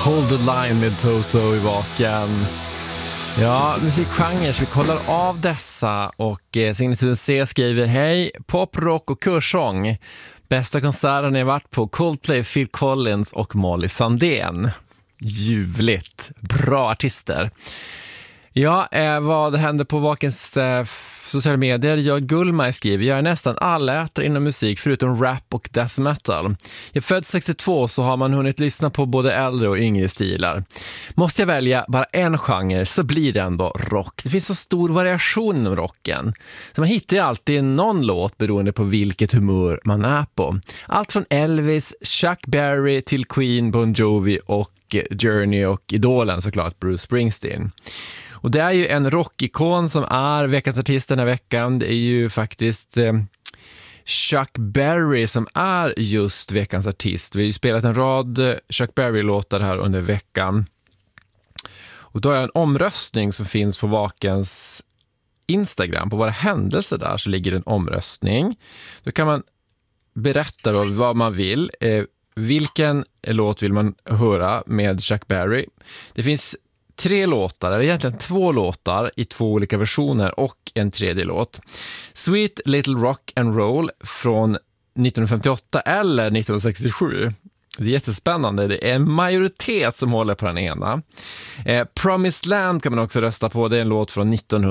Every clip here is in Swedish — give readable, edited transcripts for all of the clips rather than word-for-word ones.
Hold the line med Toto i Vaken. Ja, musikgenre, så vi kollar av dessa och signaturen C skriver: hej, pop, rock och körsång. Bästa konserten jag varit på: Coldplay, Phil Collins och Molly Sandén. Ljuvligt, bra artister. Ja, vad händer på Vakens sociala medier? Jag Gullmaj skriver: jag är nästan allätare inom musik förutom rap och death metal. Jag född 62, så har man hunnit lyssna på både äldre och yngre stilar. Måste jag välja bara en genre så blir det ändå rock. Det finns så stor variation inom rocken. Så man hittar ju alltid någon låt beroende på vilket humör man är på. Allt från Elvis, Chuck Berry till Queen, Bon Jovi och Journey och idolen såklart Bruce Springsteen. Och det är ju en rockikon som är veckans artist den här veckan. Det är ju faktiskt Chuck Berry som är just veckans artist. Vi har ju spelat en rad Chuck Berry-låtar här under veckan. Och då är en omröstning som finns på Vakens Instagram. På våra händelser där så ligger en omröstning. Då kan man berätta då vad man vill. Vilken låt vill man höra med Chuck Berry? Det finns 3 låtar, eller egentligen 2 låtar i 2 olika versioner och en tredje låt. Sweet Little Rock and Roll från 1958 eller 1967. Det är jättespännande. Det är en majoritet som håller på den ena. Promised Land kan man också rösta på. Det är en låt från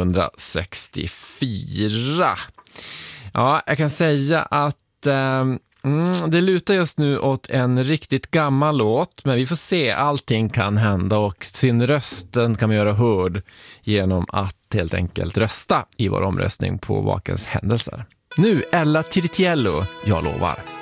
1964. Ja, jag kan säga att det lutar just nu åt en riktigt gammal låt, men vi får se, allting kan hända och sin rösten kan man göra hörd genom att helt enkelt rösta i vår omröstning på Vakens händelser. Nu Ella Tiritiello, jag lovar.